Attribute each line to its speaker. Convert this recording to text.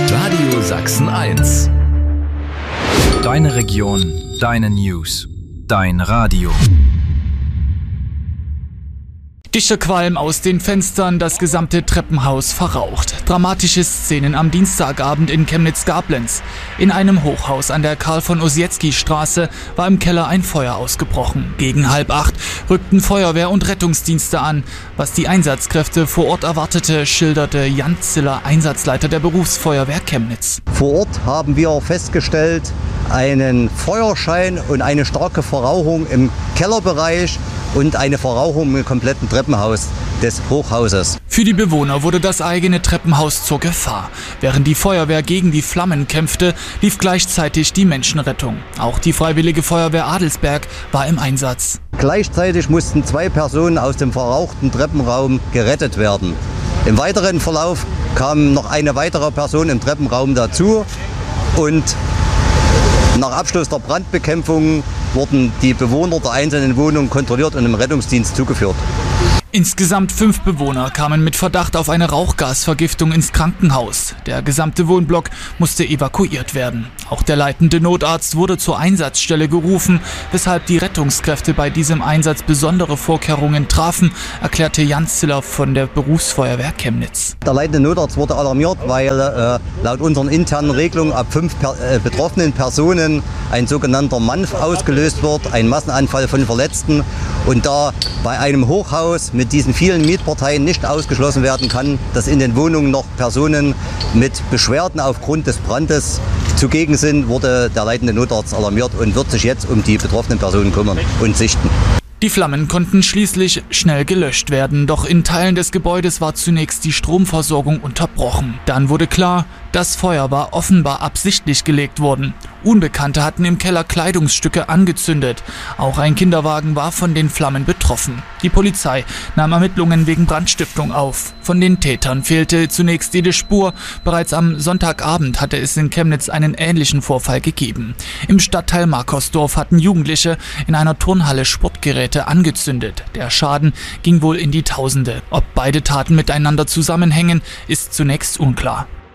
Speaker 1: Radio Sachsen 1.
Speaker 2: Deine Region, deine News, dein Radio.
Speaker 3: Dichter Qualm aus den Fenstern, das gesamte Treppenhaus verraucht. Dramatische Szenen am Dienstagabend in Chemnitz-Gablenz. In einem Hochhaus an der Karl-von-Ossietzky-Straße war im Keller ein Feuer ausgebrochen. Gegen 7:30 rückten Feuerwehr und Rettungsdienste an. Was die Einsatzkräfte vor Ort erwartete, schilderte Jan Ziller, Einsatzleiter der Berufsfeuerwehr Chemnitz.
Speaker 4: Vor Ort haben wir festgestellt, einen Feuerschein und eine starke Verrauchung im Kellerbereich und eine Verrauchung im kompletten Treppenhaus des Hochhauses.
Speaker 3: Für die Bewohner wurde das eigene Treppenhaus zur Gefahr. Während die Feuerwehr gegen die Flammen kämpfte, lief gleichzeitig die Menschenrettung. Auch die Freiwillige Feuerwehr Adelsberg war im Einsatz.
Speaker 4: Gleichzeitig mussten 2 Personen aus dem verrauchten Treppenraum gerettet werden. Im weiteren Verlauf kam noch eine weitere Person im Treppenraum dazu und nach Abschluss der Brandbekämpfung wurden die Bewohner der einzelnen Wohnungen kontrolliert und im Rettungsdienst zugeführt.
Speaker 3: Insgesamt 5 Bewohner kamen mit Verdacht auf eine Rauchgasvergiftung ins Krankenhaus. Der gesamte Wohnblock musste evakuiert werden. Auch der leitende Notarzt wurde zur Einsatzstelle gerufen, weshalb die Rettungskräfte bei diesem Einsatz besondere Vorkehrungen trafen, erklärte Jan Ziller von der Berufsfeuerwehr Chemnitz.
Speaker 4: Der leitende Notarzt wurde alarmiert, weil laut unseren internen Regelungen ab 5 betroffenen Personen ein sogenannter MANF ausgelöst wird, ein Massenanfall von Verletzten. Und da bei einem Hochhaus mit diesen vielen Mietparteien nicht ausgeschlossen werden kann, dass in den Wohnungen noch Personen mit Beschwerden aufgrund des Brandes zugegen sind, wurde der leitende Notarzt alarmiert und wird sich jetzt um die betroffenen Personen kümmern und sichten.
Speaker 3: Die Flammen konnten schließlich schnell gelöscht werden, doch in Teilen des Gebäudes war zunächst die Stromversorgung unterbrochen. Dann wurde klar, das Feuer war offenbar absichtlich gelegt worden. Unbekannte hatten im Keller Kleidungsstücke angezündet. Auch ein Kinderwagen war von den Flammen betroffen. Die Polizei nahm Ermittlungen wegen Brandstiftung auf. Von den Tätern fehlte zunächst jede Spur. Bereits am Sonntagabend hatte es in Chemnitz einen ähnlichen Vorfall gegeben. Im Stadtteil Markersdorf hatten Jugendliche in einer Turnhalle Sportgeräte angezündet. Der Schaden ging wohl in die Tausende. Ob beide Taten miteinander zusammenhängen, ist zunächst unklar.